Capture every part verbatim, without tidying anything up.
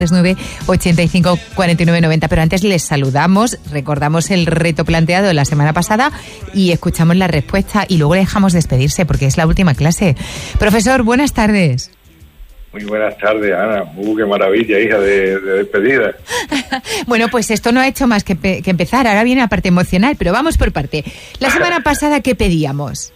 nueve ochenta y cinco cuarenta y nueve noventa. Pero antes les saludamos, recordamos el reto planteado la semana pasada y escuchamos la respuesta y luego le dejamos despedirse porque es la última clase. Profesor, buenas tardes. Muy buenas tardes, Ana. Uh, qué maravilla, hija, de, de despedida. Bueno, pues esto no ha hecho más que, pe- que empezar. Ahora viene la parte emocional, pero vamos por parte. La semana pasada, ¿qué pedíamos?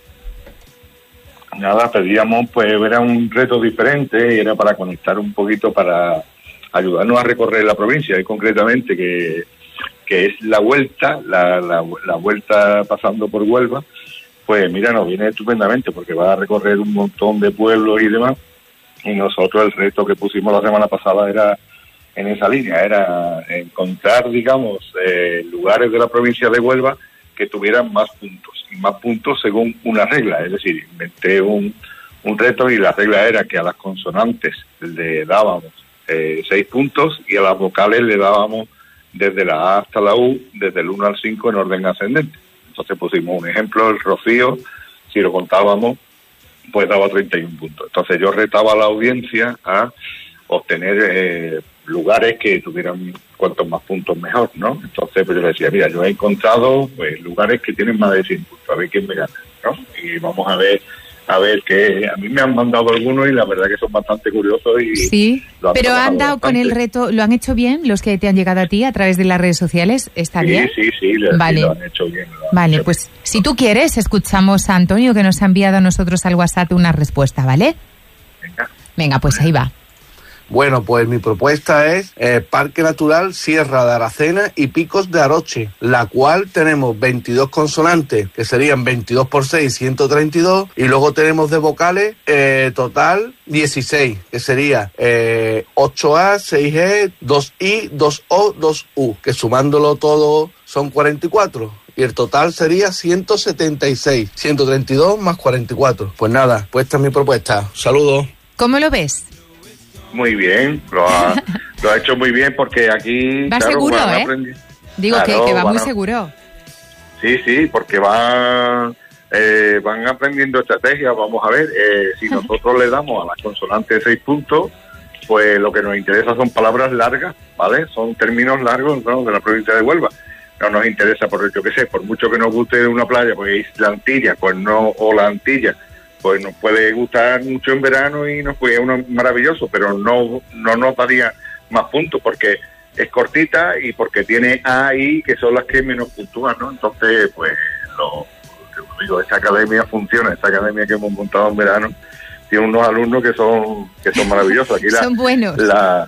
Nada, pedíamos, pues, era un reto diferente y era para conectar un poquito, para ayudarnos a recorrer la provincia, y concretamente que, que es la vuelta, la, la, la vuelta pasando por Huelva. Pues mira, nos viene estupendamente porque va a recorrer un montón de pueblos y demás. Y nosotros el reto que pusimos la semana pasada era en esa línea, era encontrar, digamos, eh, lugares de la provincia de Huelva que tuvieran más puntos, y más puntos según una regla. Es decir, inventé un, un reto y la regla era que a las consonantes le dábamos eh, seis puntos y a las vocales le dábamos desde la A hasta la U, desde el uno al cinco en orden ascendente. Entonces pusimos un ejemplo, el Rocío, si lo contábamos, pues daba treinta y un puntos. Entonces yo retaba a la audiencia a obtener eh, lugares que tuvieran cuantos más puntos mejor, ¿no? Entonces pues yo le decía, mira, yo he encontrado pues lugares que tienen más de cien puntos, a ver quién me gana, ¿no? Y vamos a ver, a ver que a mí me han mandado algunos y la verdad que son bastante curiosos y... Sí, han pero han dado bastante con el reto, ¿lo han hecho bien los que te han llegado a ti a través de las redes sociales? ¿Está sí, bien? Sí, sí, sí, vale. lo han hecho bien. Lo han vale, hecho pues bien. Si tú quieres, escuchamos a Antonio que nos ha enviado a nosotros al WhatsApp una respuesta, ¿vale? Venga. Venga, pues ahí va. Bueno, pues mi propuesta es eh, Parque Natural Sierra de Aracena y Picos de Aroche, la cual tenemos veintidós consonantes, que serían veintidós por seis, ciento treinta y dos, y luego tenemos de vocales eh, total dieciséis, que sería eh, ocho A, seis E, dos I, dos O, dos U, que sumándolo todo son cuarenta y cuatro. Y el total sería ciento setenta y seis, ciento treinta y dos más cuarenta y cuatro. Pues nada, pues esta es mi propuesta. Saludos. ¿Cómo lo ves? Muy bien, lo ha, lo ha hecho muy bien porque aquí... Va claro, seguro, van ¿eh? aprendi- Digo claro, que, que va van muy a... seguro. Sí, sí, porque va, eh, van aprendiendo estrategias. Vamos a ver, eh, si nosotros le damos a las consonantes seis puntos, pues lo que nos interesa son palabras largas, ¿vale? Son términos largos, ¿no?, de la provincia de Huelva. No nos interesa, por yo qué sé, por mucho que nos guste una playa, pues es la Antilla, pues no, o la Antilla, pues nos puede gustar mucho en verano y nos puede uno maravilloso, pero no, no nos daría más puntos porque es cortita y porque tiene A y I, que son las que menos puntúan, ¿no? Entonces, pues, lo, lo digo, esta academia funciona, esta academia que hemos montado en verano tiene unos alumnos que son que son maravillosos. Aquí la, son buenos. La,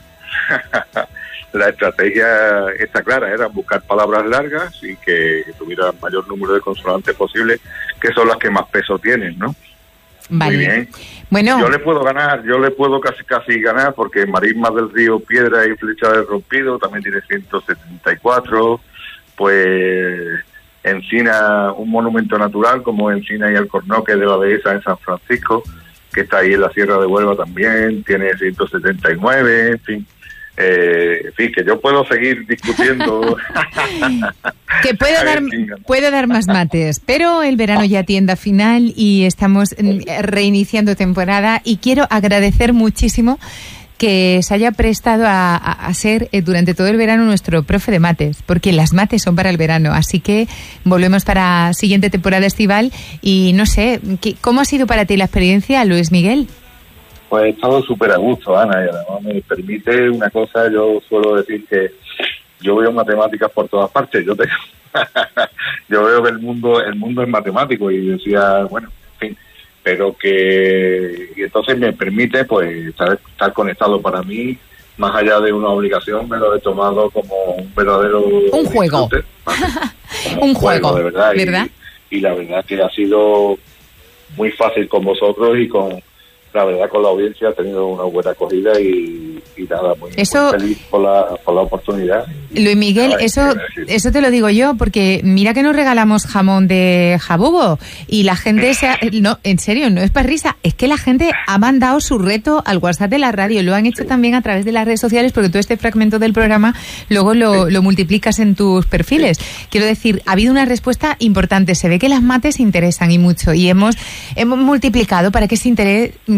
la estrategia está clara, era buscar palabras largas y que, que tuvieran el mayor número de consonantes posible, que son las que más peso tienen, ¿no? Vale. Muy bien. Bueno. Yo le puedo ganar, yo le puedo casi casi ganar porque Marismas del Río Piedra y Flecha del Rompido también tiene ciento setenta y cuatro, pues Encina, un monumento natural como Encina y Alcornoque de la Dehesa en San Francisco, que está ahí en la Sierra de Huelva también, tiene ciento setenta y nueve, en fin. Eh, en fin, que yo puedo seguir discutiendo. Que puedo dar, puedo dar más mates, pero el verano ya tiende a final y estamos reiniciando temporada y quiero agradecer muchísimo que se haya prestado a, a, a ser eh, durante todo el verano nuestro profe de mates, porque las mates son para el verano, así que volvemos para siguiente temporada estival y no sé, ¿qué, ¿cómo ha sido para ti la experiencia, Luis Miguel? Pues he estado súper a gusto, Ana, y además me permite una cosa, yo suelo decir que yo veo matemáticas por todas partes, yo te, yo veo que el mundo, el mundo es matemático y decía, bueno, en fin, pero que, y entonces me permite pues estar, estar conectado. Para mí, más allá de una obligación, me lo he tomado como un verdadero... Un juego. Disfrute, ¿vale? un, un juego, juego, de verdad. ¿verdad? Y, y la verdad que ha sido muy fácil con vosotros y con... La verdad, con la audiencia ha tenido una buena acogida y, y nada, muy, eso, muy feliz por la, por la oportunidad. Luis Miguel, nada, eso eso te lo digo yo, porque mira que nos regalamos jamón de jabugo y la gente, se ha, no, en serio, no es para risa, es que la gente ha mandado su reto al WhatsApp de la radio, lo han hecho sí. también a través de las redes sociales, porque tú este fragmento del programa luego lo, sí. lo multiplicas en tus perfiles. Sí. Quiero decir, ha habido una respuesta importante, se ve que las mates interesan y mucho, y hemos, hemos multiplicado para que se interese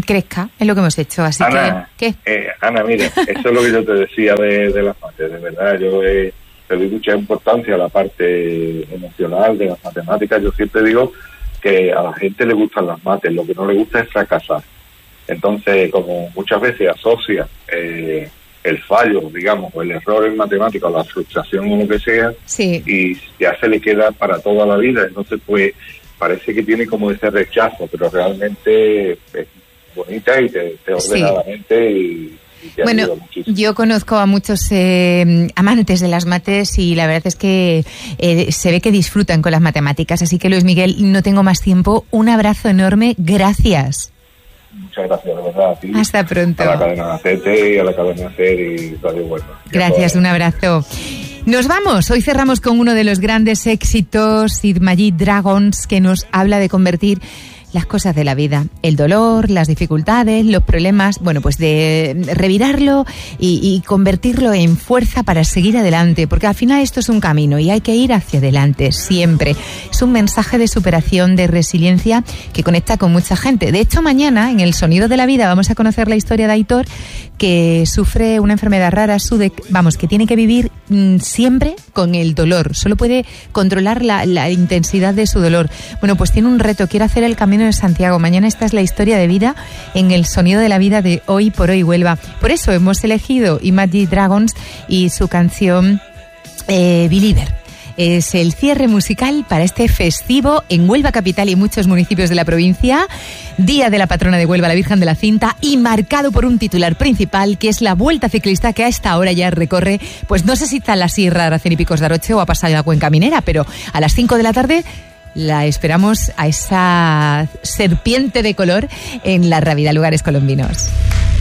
crezca, es lo que hemos hecho. Así Ana, que, ¿qué? Eh, Ana, mira, eso es lo que yo te decía de, de las mates, de verdad, yo eh, le doy mucha importancia a la parte emocional de las matemáticas. Yo siempre digo que a la gente le gustan las mates, lo que no le gusta es fracasar. Entonces, como muchas veces asocia eh, el fallo, digamos, o el error en matemáticas, la frustración o lo que sea, sí. y ya se le queda para toda la vida, entonces pues parece que tiene como ese rechazo, pero realmente es bonita y te, te ordena sí. la mente y, y te bueno, ayuda muchísimo. Yo conozco a muchos eh, amantes de las mates y la verdad es que eh, se ve que disfrutan con las matemáticas, así que Luis Miguel, no tengo más tiempo, un abrazo enorme, gracias. Muchas gracias, de verdad, a ti. Hasta pronto. A la cadena Acete y a la cadena Ser y Radio Huelva. Gracias, un abrazo. Nos vamos. Hoy cerramos con uno de los grandes éxitos, Sid Majid Dragons, que nos habla de convertir las cosas de la vida, el dolor, las dificultades, los problemas, bueno, pues de revirarlo y, y convertirlo en fuerza para seguir adelante, porque al final esto es un camino y hay que ir hacia adelante siempre. Es un mensaje de superación, de resiliencia que conecta con mucha gente. De hecho, mañana en El Sonido de la Vida vamos a conocer la historia de Aitor, que sufre una enfermedad rara, SUDEC, vamos, que tiene que vivir mmm, siempre con el dolor, solo puede controlar la, la intensidad de su dolor. Bueno, pues tiene un reto, quiere hacer el camino de Santiago. Mañana esta es la historia de vida en El Sonido de la Vida de Hoy por Hoy Huelva. Por eso hemos elegido Imagine Dragons y su canción eh, Believer. Es el cierre musical para este festivo en Huelva capital y muchos municipios de la provincia, Día de la Patrona de Huelva, la Virgen de la Cinta, y marcado por un titular principal, que es la Vuelta Ciclista, que a esta hora ya recorre, pues no sé si está en la Sierra de Aracén y Picos de Aroche o ha pasado a la Cuenca Minera, pero a las cinco de la tarde la esperamos a esa serpiente de color en la Rábida, Lugares Colombinos.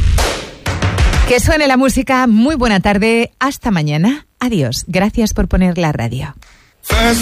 Que suene la música. Muy buena tarde. Hasta mañana. Adiós. Gracias por poner la radio.